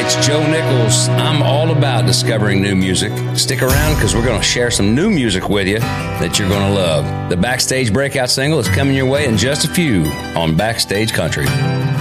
it's Joe Nichols. I'm all about discovering new music. Stick around because we're going to share some new music with you that you're going to love. The Backstage Breakout single is coming your way in just a few on Backstage Country.